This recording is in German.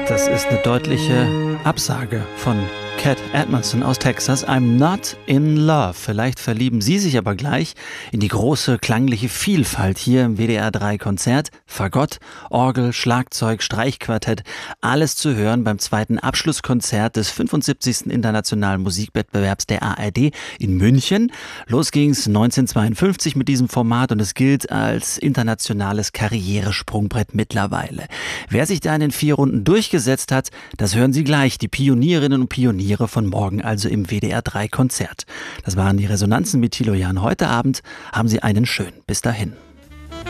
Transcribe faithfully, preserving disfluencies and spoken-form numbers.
Das ist eine deutliche Absage von Cat Edmondson aus Texas. I'm not in love. Vielleicht verlieben Sie sich aber gleich in die große klangliche Vielfalt hier im W D R drei Konzert. Fagott, Orgel, Schlagzeug, Streichquartett, alles zu hören beim zweiten Abschlusskonzert des fünfundsiebzigsten Internationalen Musikwettbewerbs der A R D in München. Los ging's neunzehnhundertzweiundfünfzig mit diesem Format und es gilt als internationales Karrieresprungbrett mittlerweile. Wer sich da in den vier Runden durchgesetzt hat, das hören Sie gleich. Die Pionierinnen und Pioniere von morgen, also im W D R drei Konzert. Das waren die Resonanzen mit Thilo Jahn heute Abend. Haben Sie einen schönen. Bis dahin.